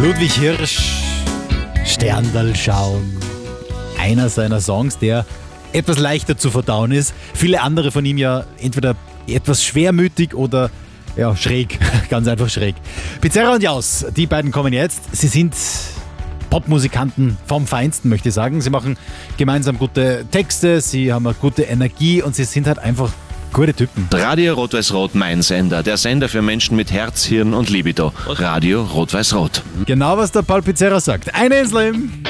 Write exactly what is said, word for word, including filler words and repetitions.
Ludwig Hirsch, Sterndal schauen. Einer seiner Songs, der etwas leichter zu verdauen ist. Viele andere von ihm ja entweder etwas schwermütig oder ja, schräg. Ganz einfach schräg. Pizarra und Jaus, die beiden kommen jetzt. Sie sind Popmusikanten vom Feinsten, möchte ich sagen. Sie machen gemeinsam gute Texte, sie haben eine gute Energie und sie sind halt einfach gute Typen. Radio Rot-Weiß-Rot, mein Sender. Der Sender für Menschen mit Herz, Hirn und Libido. Radio Rot-Weiß-Rot. Genau, was der Paul Pizarra sagt. Eine ins Leben.